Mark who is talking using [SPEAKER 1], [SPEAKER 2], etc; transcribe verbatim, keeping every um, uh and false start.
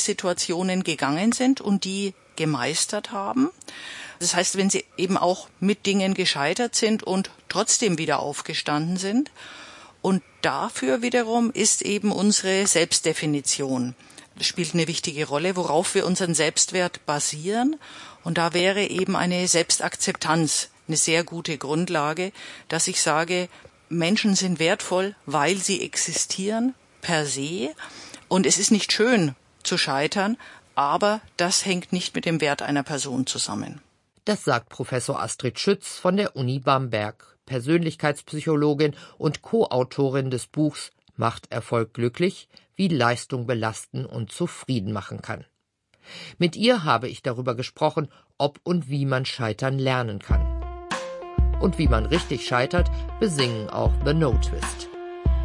[SPEAKER 1] Lebenssituationen gegangen sind und die gemeistert haben. Das heißt, wenn sie eben auch mit Dingen gescheitert sind und trotzdem wieder aufgestanden sind. Und dafür wiederum ist eben unsere Selbstdefinition. Das spielt eine wichtige Rolle, worauf wir unseren Selbstwert basieren. Und da wäre eben eine Selbstakzeptanz eine sehr gute Grundlage, dass ich sage, Menschen sind wertvoll, weil sie existieren per se. Und es ist nicht schön zu scheitern, aber das hängt nicht mit dem Wert einer Person zusammen.
[SPEAKER 2] Das sagt Professor Astrid Schütz von der Uni Bamberg, Persönlichkeitspsychologin und Co-Autorin des Buchs Macht Erfolg glücklich? Wie Leistung belasten und zufrieden machen kann. Mit ihr habe ich darüber gesprochen, ob und wie man scheitern lernen kann. Und wie man richtig scheitert, besingen auch The No Twist.